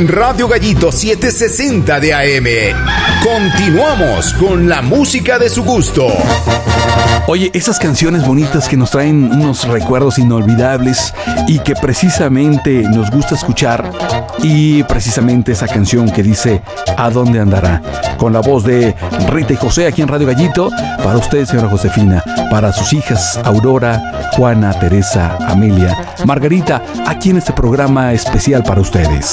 en Radio Gallito 760 de AM. Continuamos con la música de su gusto. Oye, esas canciones bonitas que nos traen unos recuerdos inolvidables y que precisamente nos gusta escuchar, y precisamente esa canción que dice ¿A dónde andará? Con la voz de Rita y José aquí en Radio Gallito, para usted, señora Josefina, para sus hijas Aurora, Juana, Teresa, Amelia, Margarita, aquí en este programa especial para ustedes.